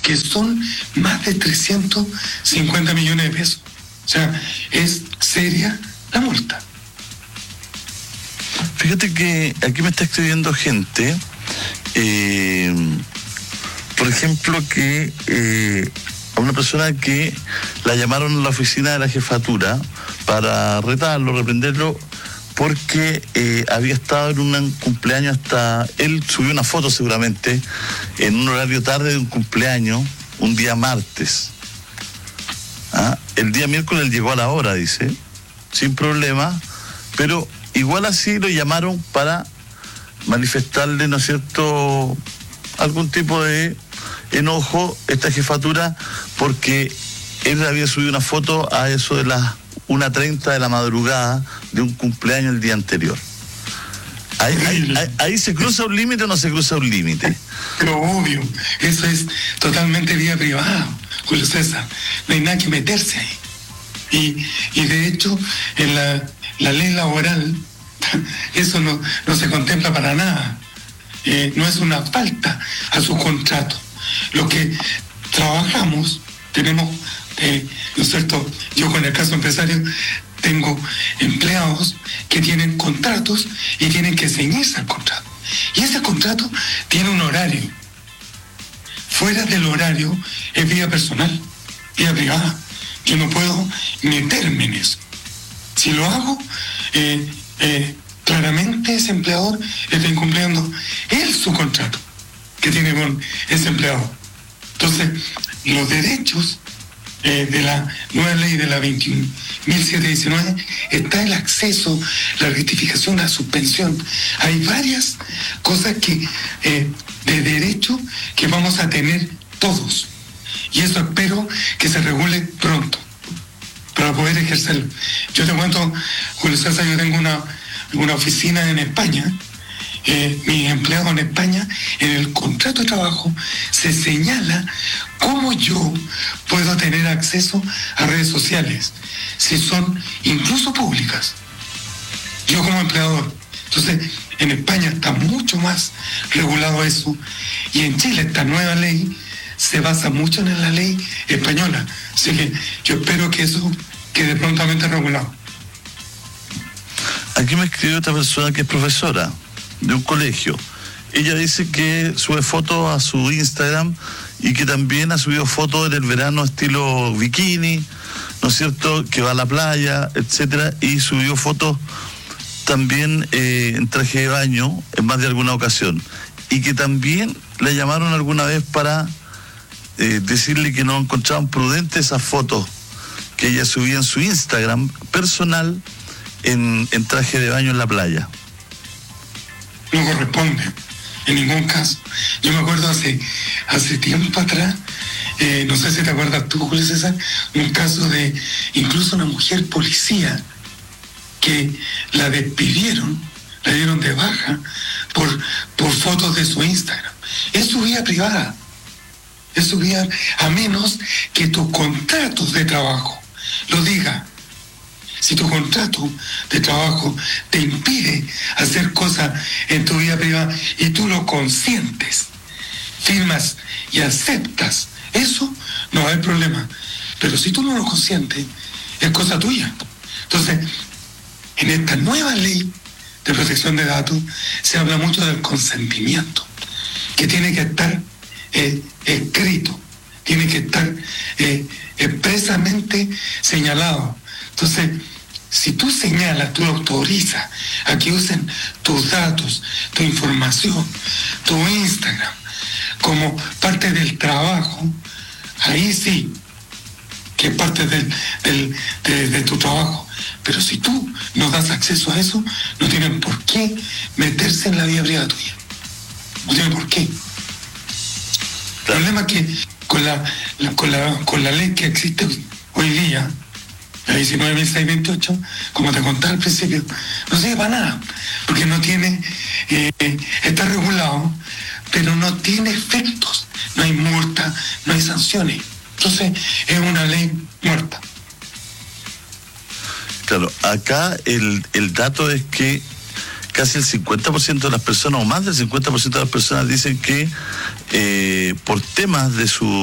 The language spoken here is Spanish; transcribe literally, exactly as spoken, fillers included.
que son más de trescientos cincuenta millones de pesos. O sea, es seria la multa. Fíjate que aquí me está escribiendo gente, eh, por ejemplo, que eh, a una persona que la llamaron a la oficina de la jefatura para retarlo, reprenderlo, porque eh, había estado en un cumpleaños hasta... Él subió una foto seguramente en un horario tarde de un cumpleaños, un día martes. ¿Ah? El día miércoles llegó a la hora, dice, sin problema, pero igual así lo llamaron para manifestarle, ¿no es cierto?, algún tipo de enojo esta jefatura, porque él había subido una foto a eso de las una treinta de la madrugada de un cumpleaños el día anterior. Ahí, ahí, ahí, ahí se cruza un límite o no se cruza un límite. Pero obvio, eso es totalmente vida privada, Julio César. No hay nada que meterse ahí. Y, y de hecho, en la, la ley laboral, eso no, no se contempla para nada. Eh, no es una falta a su contrato. Lo que trabajamos, tenemos, eh, ¿no es cierto? Yo con el caso empresario tengo empleados que tienen contratos y tienen que ceñirse al contrato. Y ese contrato tiene un horario. Fuera del horario es vida personal, vida privada. Yo no puedo meterme en eso. Si lo hago, eh, eh, claramente ese empleador está incumpliendo él su contrato que tiene con ese empleado. Entonces, los derechos eh, de la nueva ley de la veintiún mil setecientos diecinueve está el acceso, la rectificación, la suspensión. Hay varias cosas que eh, de derecho que vamos a tener todos. Y eso espero que se regule pronto para poder ejercerlo. Yo te cuento, Julio César, yo tengo una, una oficina en España. Eh, mis empleados en España, en el contrato de trabajo se señala cómo yo puedo tener acceso a redes sociales, si son incluso públicas, yo como empleador. Entonces, en España está mucho más regulado eso, y en Chile esta nueva ley se basa mucho en la ley española. Así que yo espero que eso quede prontamente regulado. Aquí me escribió otra persona que es profesora de un colegio. Ella dice que sube fotos a su Instagram y que también ha subido fotos en el verano estilo bikini, ¿no es cierto?, que va a la playa, etcétera, y subió fotos también eh, en traje de baño en más de alguna ocasión, y que también le llamaron alguna vez para eh, decirle que no encontraban prudentes esas fotos que ella subía en su Instagram personal en, en traje de baño en la playa. No corresponde, en ningún caso. Yo me acuerdo hace, hace tiempo atrás, eh, no sé si te acuerdas tú, Julio César, un caso de incluso una mujer policía que la despidieron, la dieron de baja por, por fotos de su Instagram. Es su vida privada, es su vida, a menos que tu contrato de trabajo lo diga. Si tu contrato de trabajo te impide hacer cosas en tu vida privada y tú lo consientes, firmas y aceptas, eso no va a haber problema. Pero si tú no lo consientes, es cosa tuya. Entonces, en esta nueva ley de protección de datos se habla mucho del consentimiento, que tiene que estar eh, escrito, tiene que estar eh, expresamente señalado. Entonces, si tú señalas, tú autorizas a que usen tus datos, tu información, tu Instagram, como parte del trabajo, ahí sí, que es parte del, del, de, de tu trabajo. Pero si tú no das acceso a eso, no tienen por qué meterse en la vida privada tuya. No tienen por qué. El problema es que con la, la, con la, con la ley que existe hoy día, la diecinueve mil seiscientos veintiocho, como te contaba al principio, no sirve para nada, porque no tiene, eh, está regulado, pero no tiene efectos, no hay multa, no hay sanciones. Entonces, es una ley muerta. Claro, acá el, el dato es que casi el cincuenta por ciento de las personas, o más del cincuenta por ciento de las personas, dicen que eh, por temas de su